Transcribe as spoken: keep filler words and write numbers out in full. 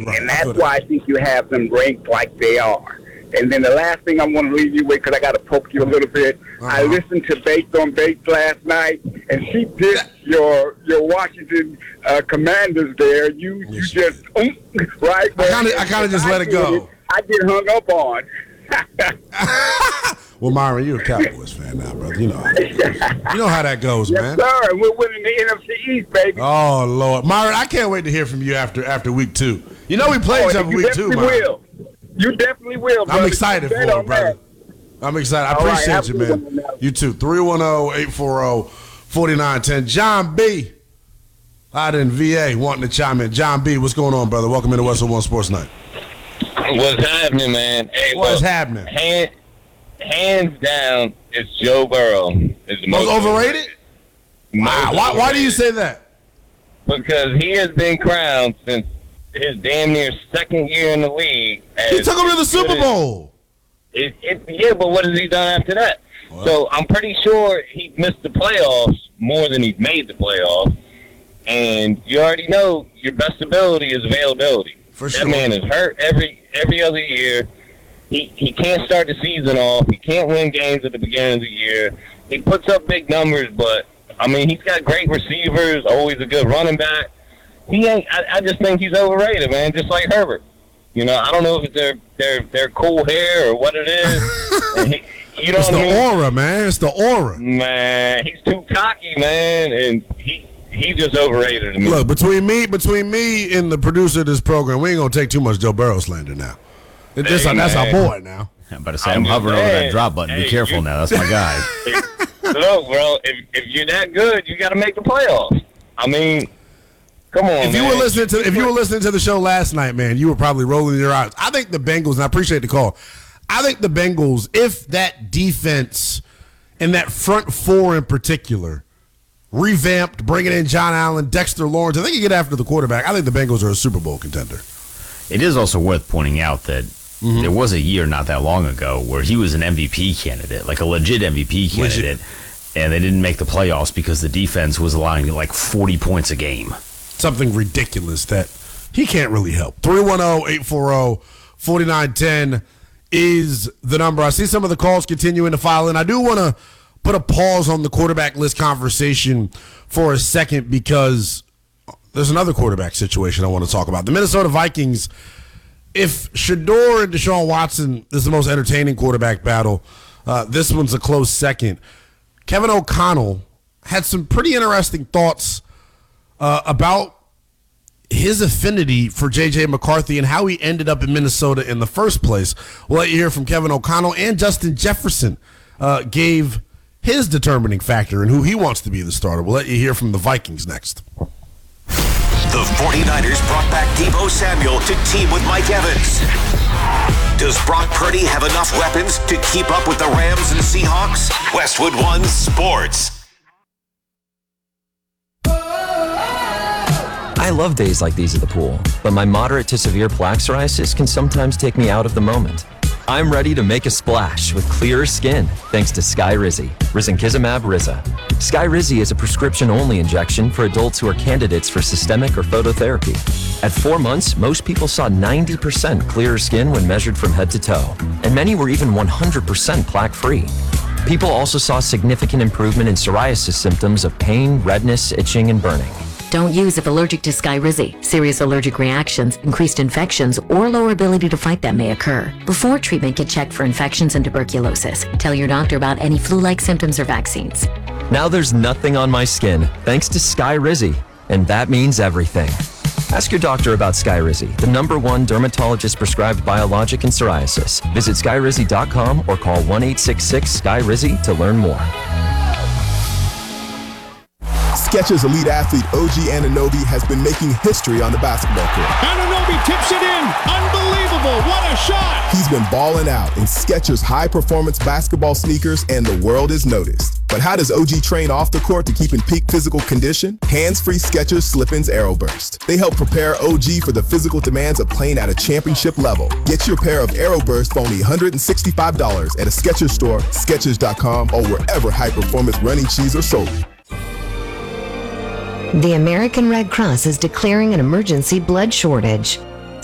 Right, and that's why I think you have them ranked like they are. And then the last thing I want to leave you with, because I got to poke you a little bit, uh-huh. I listened to Baked on Baked last night, and she did your your Washington uh, Commanders there. You you just, um, right? I kind of I kind of just let it go. It, I get hung up on. Well, Myron, you're a Cowboys fan now, brother. You know how that goes. You know how that goes, yes, man. Yes, sir. And we're winning the N F C East, baby. Oh, Lord. Myron, I can't wait to hear from you after after week two. You know we play oh, each other week two, Myron. Will. You definitely will, brother. I'm excited for it, brother. I'm excited. I All appreciate right, you, man. You too. three one zero, eight four zero, four nine one zero. John B. out in V A wanting to chime in. John B., what's going on, brother? Welcome into Westwood One Sports Night. What's happening, man? Hey, what's look, happening? Hand, hands down, it's Joe Burrow. Is the most, most overrated? Most wow. overrated. Why, why do you say that? Because he has been crowned since his damn near second year in the league. He took him to the Super Bowl. It, it, yeah, but what has he done after that? Well, so I'm pretty sure he missed the playoffs more than he's made the playoffs. And you already know your best ability is availability. For that sure. man is hurt every every other year. He he can't start the season off. He can't win games at the beginning of the year. He puts up big numbers, but, I mean, he's got great receivers, always a good running back. He ain't. I, I just think he's overrated, man, just like Herbert. You know, I don't know if it's their their, their cool hair or what it is. and he, you know it's what the I mean? aura, man. It's the aura. Man, he's too cocky, man, and he he's just overrated to me. Look, between me between me and the producer of this program, we ain't going to take too much Joe Burrow slander now. It just, hey, that's our boy now. I'm about to say, I'm, I'm hovering over that drop button. Hey, Be careful you, now. That's my guy. Look, bro, if, if you're that good, you got to make the playoffs. I mean, come on, If you man. were listening to if you were listening to the show last night, man, you were probably rolling your eyes. I think the Bengals, and I appreciate the call, I think the Bengals, if that defense and that front four in particular, revamped, bringing in John Allen, Dexter Lawrence, I think you get after the quarterback. I think the Bengals are a Super Bowl contender. It is also worth pointing out that mm-hmm. there was a year not that long ago where he was an M V P candidate, like a legit M V P candidate, legit. And they didn't make the playoffs because the defense was allowing like forty points a game. Something ridiculous that he can't really help. three one zero, eight four zero, four nine one zero is the number. I see some of the calls continuing to file in. I do want to put a pause on the quarterback list conversation for a second because there's another quarterback situation I want to talk about. The Minnesota Vikings, if Shedeur and Deshaun Watson is the most entertaining quarterback battle, uh, this one's a close second. Kevin O'Connell had some pretty interesting thoughts uh, about his affinity for J J McCarthy and how he ended up in Minnesota in the first place. We'll let you hear from Kevin O'Connell, and Justin Jefferson uh, gave his determining factor in who he wants to be the starter. We'll let you hear from the Vikings next. The 49ers brought back Deebo Samuel to team with Mike Evans. Does Brock Purdy have enough weapons to keep up with the Rams and Seahawks? Westwood One Sports. I love days like these at the pool, but my moderate to severe plaque psoriasis can sometimes take me out of the moment. I'm ready to make a splash with clearer skin thanks to Skyrizi, Risankizumab Riza. Skyrizi is a prescription-only injection for adults who are candidates for systemic or phototherapy. At four months, most people saw ninety percent clearer skin when measured from head to toe, and many were even one hundred percent plaque-free. People also saw significant improvement in psoriasis symptoms of pain, redness, itching, and burning. Don't use if allergic to Skyrizi. Serious allergic reactions, increased infections, or lower ability to fight them may occur. Before treatment, get checked for infections and tuberculosis. Tell your doctor about any flu-like symptoms or vaccines. Now there's nothing on my skin thanks to Skyrizi, and that means everything. Ask your doctor about Skyrizi, the number one dermatologist-prescribed biologic in psoriasis. Visit skyrizi dot com or call one eight six six, S K Y R I Z I to learn more. Skechers elite athlete O G Anunoby has been making history on the basketball court. Anunoby tips it in. Unbelievable. What a shot. He's been balling out in Skechers high-performance basketball sneakers, and the world has noticed. But how does O G train off the court to keep in peak physical condition? Hands-free Skechers Slip-ins Aeroburst. They help prepare O G for the physical demands of playing at a championship level. Get your pair of Aeroburst for only one hundred sixty-five dollars at a Skechers store, skechers dot com, or wherever high-performance running shoes are sold. The American Red Cross is declaring an emergency blood shortage.